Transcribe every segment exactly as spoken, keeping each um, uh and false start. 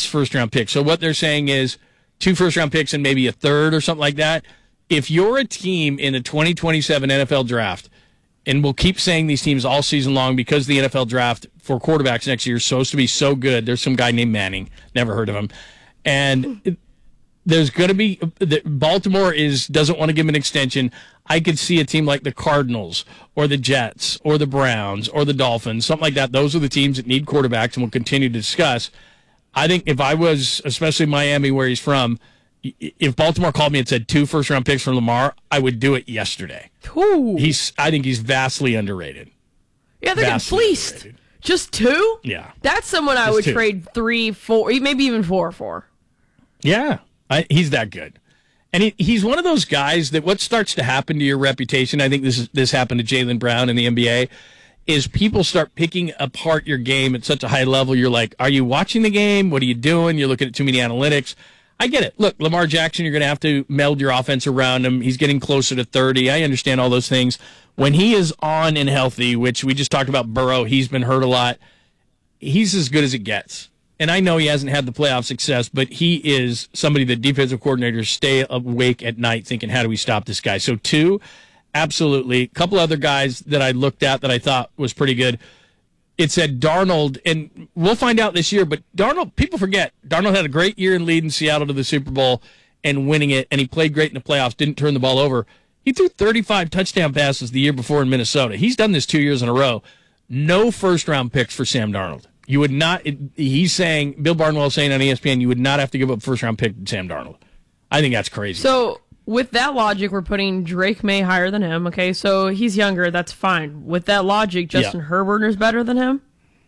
first-round picks. So what they're saying is two first-round picks and maybe a third or something like that. If you're a team in the twenty twenty-seven N F L draft, and we'll keep saying these teams all season long because the N F L draft for quarterbacks next year is supposed to be so good. There's some guy named Manning. Never heard of him. And it, there's going to be – Baltimore is doesn't want to give him an extension. I could see a team like the Cardinals or the Jets or the Browns or the Dolphins, something like that. Those are the teams that need quarterbacks, and we'll continue to discuss. I think if I was, especially Miami where he's from, if Baltimore called me and said two first-round picks from Lamar, I would do it yesterday. Ooh. He's, I think he's vastly underrated. Yeah, they get fleeced. Underrated. Just two? Yeah. That's someone I Just would two. trade three, four, maybe even four for. Yeah, I, he's that good. And he, he's one of those guys that what starts to happen to your reputation, I think this is, this happened to Jaylen Brown in the N B A, is people start picking apart your game at such a high level. You're like, are you watching the game? What are you doing? You're looking at too many analytics. I get it. Look, Lamar Jackson, you're going to have to meld your offense around him. He's getting closer to thirty. I understand all those things. When he is on and healthy, which we just talked about Burrow, he's been hurt a lot. He's as good as it gets. And I know he hasn't had the playoff success, but he is somebody that defensive coordinators stay awake at night thinking, how do we stop this guy? So two, absolutely. A couple other guys that I looked at that I thought was pretty good. It said Darnold, and we'll find out this year, but Darnold, people forget, Darnold had a great year in leading Seattle to the Super Bowl and winning it, and he played great in the playoffs, didn't turn the ball over. He threw thirty-five touchdown passes the year before in Minnesota. He's done this two years in a row. No first-round picks for Sam Darnold. You would not, he's saying, Bill Barnwell saying on E S P N, you would not have to give up a first-round pick to Sam Darnold. I think that's crazy. So, with that logic, we're putting Drake May higher than him, okay? So, he's younger, that's fine. With that logic, Justin yeah. Herbert is better than him?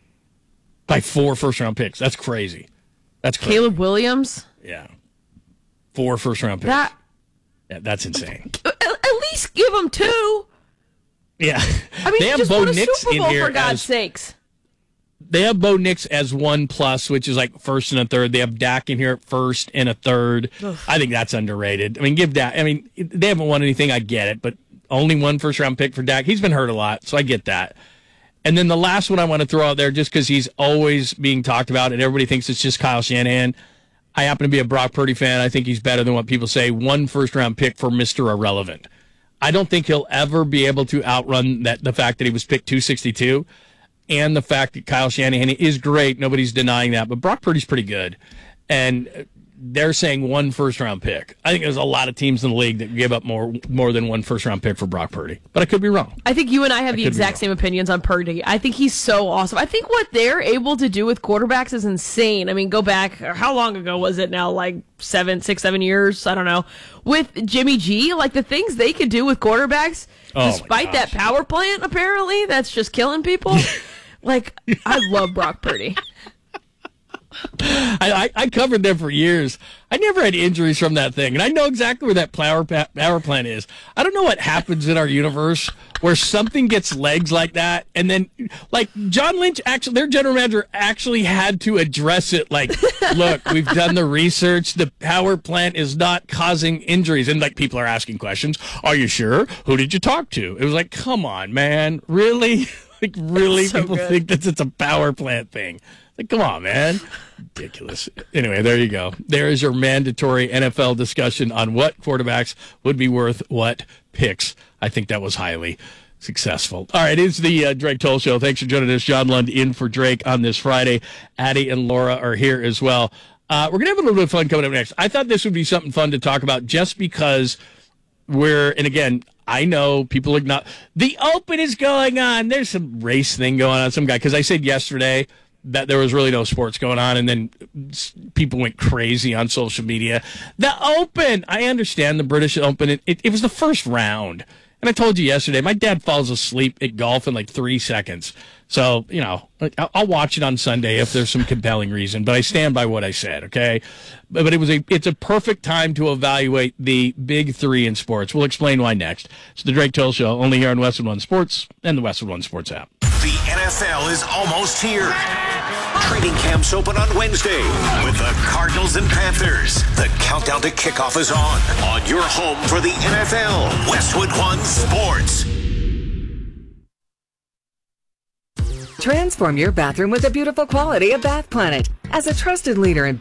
By four first-round picks. That's crazy. That's crazy. Caleb Williams? Yeah. Four first-round picks. That, yeah, that's insane. At least give him two. Yeah. I mean, they have just Bo put a Nix Super Bowl, in here for God's as, sakes. They have Bo Nix as one plus, which is like first and a third. They have Dak in here at first and a third. Ugh. I think that's underrated. I mean, give Dak. I mean, they haven't won anything. I get it, but only one first round pick for Dak. He's been hurt a lot, so I get that. And then the last one I want to throw out there, just because he's always being talked about and everybody thinks it's just Kyle Shanahan. I happen to be a Brock Purdy fan. I think he's better than what people say. One first round pick for Mister Irrelevant. I don't think he'll ever be able to outrun that the fact that he was picked two sixty-two. And the fact that Kyle Shanahan is great, nobody's denying that, but Brock Purdy's pretty good. And they're saying one first-round pick. I think there's a lot of teams in the league that give up more more than one first-round pick for Brock Purdy. But I could be wrong. I think you and I have I the exact same opinions on Purdy. I think he's so awesome. I think what they're able to do with quarterbacks is insane. I mean, go back, how long ago was it now? Like seven, six, seven years? I don't know. With Jimmy G, like the things they could do with quarterbacks, oh despite that power plant, apparently, that's just killing people. Like, I love Brock Purdy. I, I, I covered them for years. I never had injuries from that thing, and I know exactly where that power, power plant is. I don't know what happens in our universe where something gets legs like that, and then, like, John Lynch, actually, their general manager actually had to address it, like, look, we've done the research, the power plant is not causing injuries, and, like, people are asking questions, are you sure? Who did you talk to? It was like, come on, man, really? Like, really? So people good. think that it's a power plant thing. Like, come on, man. Ridiculous. Anyway, there you go. There is your mandatory N F L discussion on what quarterbacks would be worth what picks. I think that was highly successful. All right, it's the uh, Drake Toll Show. Thanks for joining us. John Lund in for Drake on this Friday. Addie and Laura are here as well. Uh, we're going to have a little bit of fun coming up next. I thought this would be something fun to talk about just because we're, and again, I know people ignore, the Open is going on. There's some race thing going on. Some guy, because I said yesterday that there was really no sports going on, and then people went crazy on social media. The Open, I understand the British Open. It, it, it was the first round. And I told you yesterday, my dad falls asleep at golf in like three seconds. So, you know, I'll watch it on Sunday if there's some compelling reason, but I stand by what I said, okay? But, but it was a it's a perfect time to evaluate the big three in sports. We'll explain why next. It's the Drake Toll Show, only here on Westwood One Sports and the Westwood One Sports app. The N F L is almost here. Training camps open on Wednesday with the Cardinals and Panthers. The countdown to kickoff is on. On your home for the N F L, Westwood One Sports. Transform your bathroom with the beautiful quality of Bath Planet. As a trusted leader in